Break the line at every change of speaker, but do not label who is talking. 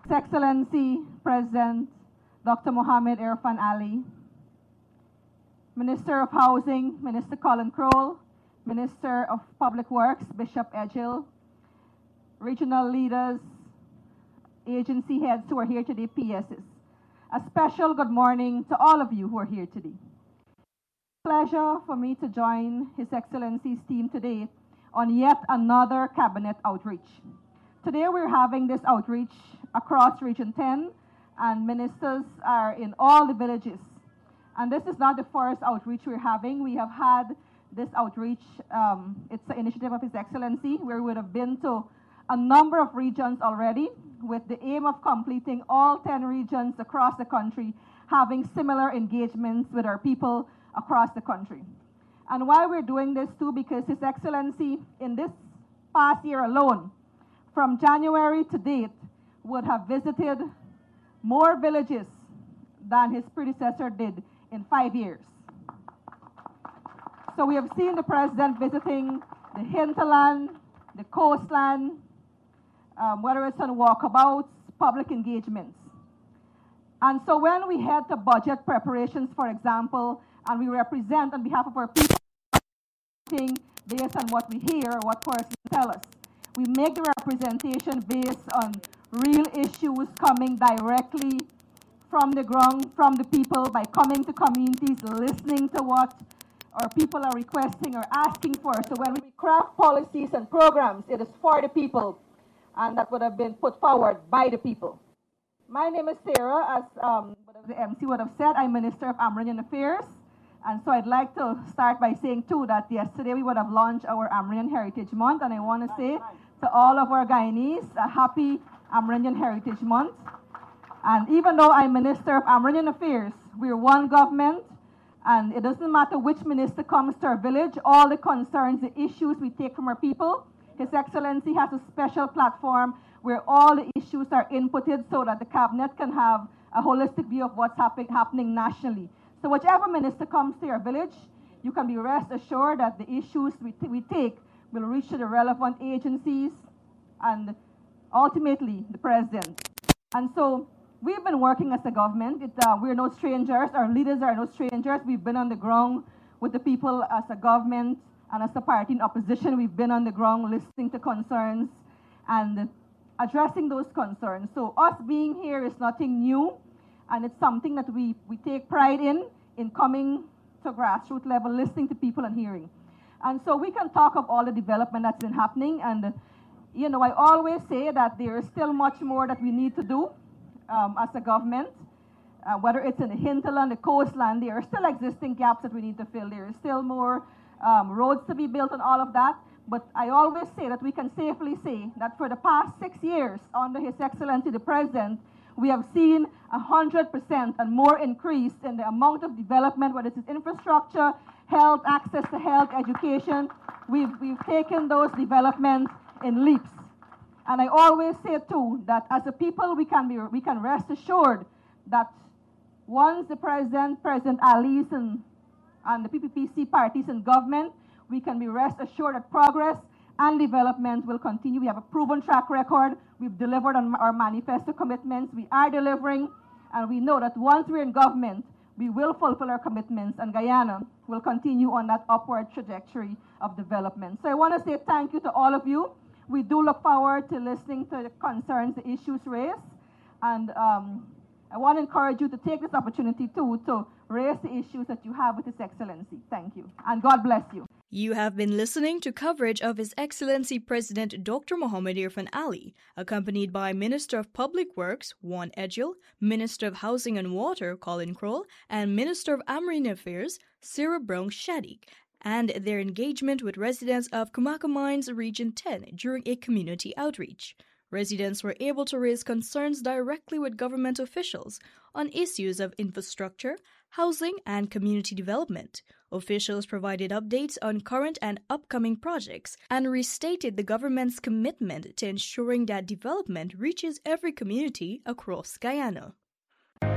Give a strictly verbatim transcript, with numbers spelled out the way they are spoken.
His Excellency President Doctor Mohamed Irfaan Ali, Minister of Housing, Minister Colin Crowell, Minister of Public Works, Bishop Edghill, regional leaders, agency heads who are here today, P Ss. A special good morning to all of you who are here today. Pleasure for me to join His Excellency's team today on yet another cabinet outreach. Today we're having this outreach across Region ten, and ministers are in all the villages. And this is not the first outreach we're having. We have had this outreach, um, it's an initiative of His Excellency, where we would have been to a number of regions already, with the aim of completing all ten regions across the country, having similar engagements with our people across the country. And why we're doing this too, because His Excellency, in this past year alone, from January to date, would have visited more villages than his predecessor did in five years. So we have seen the President visiting the hinterland, the coastland, um, whether it's on walkabouts, public engagements. And so when we head to budget preparations, for example, and we represent on behalf of our people, based on what we hear or what persons tell us, we make the representation based on real issues coming directly from the ground, from the people, by coming to communities, listening to what our people are requesting or asking for. So when we craft policies and programs, it is for the people, and that would have been put forward by the people. My name is Sarah, as um, the M C would have said. I'm Minister of Amerindian Affairs. And so I'd like to start by saying, too, that yesterday we would have launched our Amerindian Heritage Month, and I want to say to all of our Guyanese, a happy Amerindian Heritage Month. And even though I'm Minister of Amerindian Affairs, we're one government, and it doesn't matter which minister comes to our village, all the concerns, the issues we take from our people. His Excellency has a special platform where all the issues are inputted so that the Cabinet can have a holistic view of what's happen happening nationally. So whichever minister comes to your village, you can be rest assured that the issues we, we take will reach to the relevant agencies and ultimately the President. And so we've been working as a government. It, uh, we're no strangers. Our leaders are no strangers. We've been on the ground with the people as a government and as a party in opposition. We've been on the ground listening to concerns and addressing those concerns. So us being here is nothing new. And it's something that we, we take pride in, in coming to grassroots level, listening to people and hearing. And so we can talk of all the development that's been happening. And, you know, I always say that there is still much more that we need to do um, as a government, uh, whether it's in the hinterland, the coastland, there are still existing gaps that we need to fill. There is still more um, roads to be built and all of that. But I always say that we can safely say that for the past six years, under His Excellency the President, we have seen a hundred percent and more increase in the amount of development, whether it's infrastructure, health, access to health, education. We've, we've taken those developments in leaps. And I always say too that as a people we can, be, we can rest assured that once the President, President Ali's and, and the P P P C parties in government, we can be rest assured that progress and development will continue. We have a proven track record. We've delivered on our manifesto commitments. We are delivering, and we know that once we're in government, we will fulfill our commitments, and Guyana will continue on that upward trajectory of development. So I want to say thank you to all of you. We do look forward to listening to the concerns, the issues raised, and um, I want to encourage you to take this opportunity too to raise the issues that you have with His Excellency. Thank you, and God bless you.
You have been listening to coverage of His Excellency President Doctor Mohamed Irfaan Ali, accompanied by Minister of Public Works, Juan Edghill, Minister of Housing and Water, Colin Crowell, and Minister of Amerindian Affairs, Sarah Brown Shadegg, and their engagement with residents of Kumaka Mines Region ten during a community outreach. Residents were able to raise concerns directly with government officials on issues of infrastructure, housing, and community development. Officials provided updates on current and upcoming projects and restated the government's commitment to ensuring that development reaches every community across Guyana.